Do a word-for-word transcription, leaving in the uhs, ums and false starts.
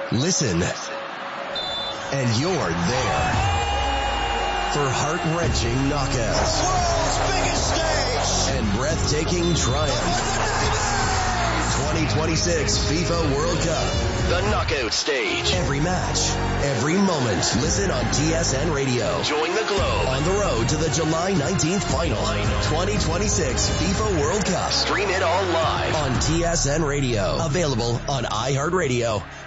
Listen, and you're there for heart-wrenching knockouts, the world's biggest stage, and breathtaking triumph. twenty twenty-six FIFA World Cup, the knockout stage. Every match, every moment. Listen on T S N Radio. Join the Globe on the road to the July nineteenth final. twenty twenty-six FIFA World Cup. Stream it all live on T S N Radio. Available on iHeartRadio.